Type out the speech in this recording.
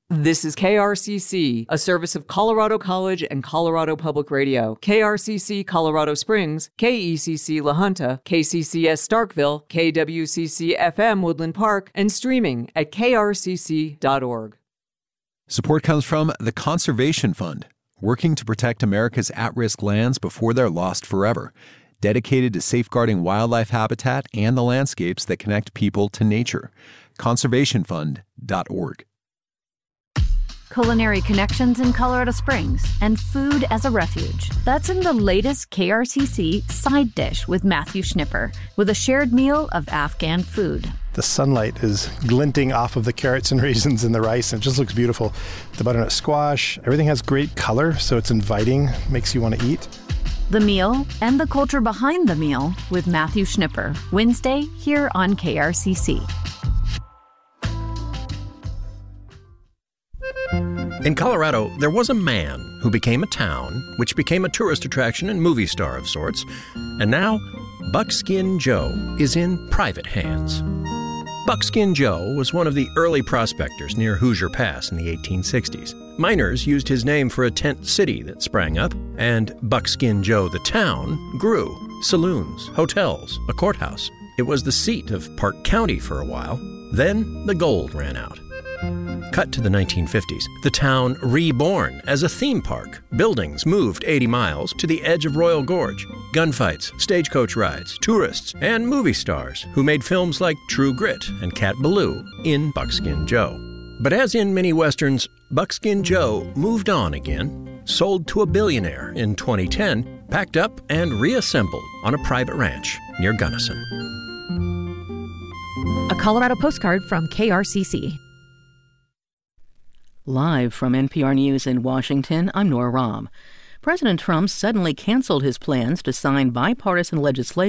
This is KRCC, a service of Colorado College and Colorado Public Radio. KRCC Colorado Springs, KECC La Junta, KCCS Starkville, KWCC FM Woodland Park, and streaming at krcc.org. Support comes from the Conservation Fund, working to protect America's at-risk lands before they're lost forever, dedicated to safeguarding wildlife habitat and the landscapes that connect people to nature. conservationfund.org. Culinary connections in Colorado Springs, and food as a refuge. That's in the latest KRCC Side Dish with Matthew Schnipper, with a shared meal of Afghan food. The sunlight is glinting off of the carrots and raisins and the rice, and it just looks beautiful. The butternut squash, everything has great color, so it's inviting, makes you want to eat. The meal and the culture behind the meal with Matthew Schnipper, Wednesday here on KRCC. In Colorado, there was a man who became a town, which became a tourist attraction and movie star of sorts, and now Buckskin Joe is in private hands. Buckskin Joe was one of the early prospectors near Hoosier Pass in the 1860s. Miners used his name for a tent city that sprang up, and Buckskin Joe the town grew. Saloons, hotels, a courthouse. It was the seat of Park County for a while. Then the gold ran out. Cut to the 1950s, the town reborn as a theme park. Buildings moved 80 miles to the edge of Royal Gorge. Gunfights, stagecoach rides, tourists, and movie stars who made films like True Grit and Cat Ballou in Buckskin Joe. But as in many westerns, Buckskin Joe moved on again, sold to a billionaire in 2010, packed up and reassembled on a private ranch near Gunnison. A Colorado postcard from KRCC. Live from NPR News in Washington, I'm Nora Rahm. President Trump suddenly canceled his plans to sign bipartisan legislation